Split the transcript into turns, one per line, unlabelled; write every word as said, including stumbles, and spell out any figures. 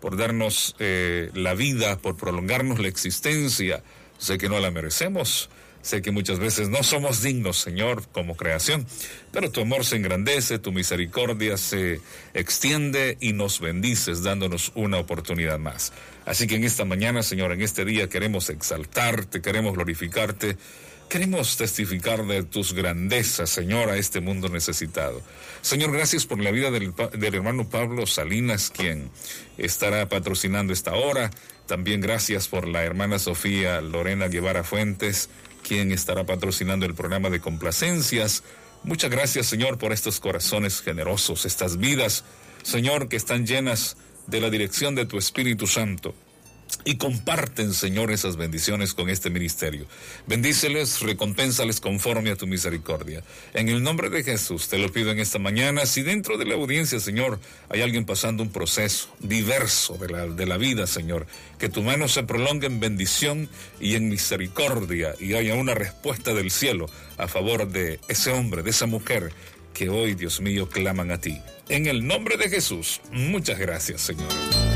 por darnos eh, la vida, por prolongarnos la existencia. Sé que no la merecemos, sé que muchas veces no somos dignos, Señor, como creación, pero tu amor se engrandece, tu misericordia se extiende y nos bendices dándonos una oportunidad más. Así que en esta mañana, Señor, en este día queremos exaltarte, queremos glorificarte, queremos testificar de tus grandezas, Señor, a este mundo necesitado. Señor, gracias por la vida del, del hermano Pablo Salinas, quien estará patrocinando esta hora. También gracias por la hermana Sofía Lorena Guevara Fuentes, quien estará patrocinando el programa de complacencias. Muchas gracias, Señor, por estos corazones generosos, estas vidas, Señor, que están llenas de la dirección de tu Espíritu Santo. Y comparten, Señor, esas bendiciones con este ministerio. Bendíceles, recompénsales conforme a tu misericordia. En el nombre de Jesús te lo pido en esta mañana. Si dentro de la audiencia, Señor, hay alguien pasando un proceso diverso de la, de la vida, Señor, que tu mano se prolongue en bendición y en misericordia y haya una respuesta del cielo a favor de ese hombre, de esa mujer que hoy, Dios mío, claman a ti. En el nombre de Jesús, muchas gracias, Señor.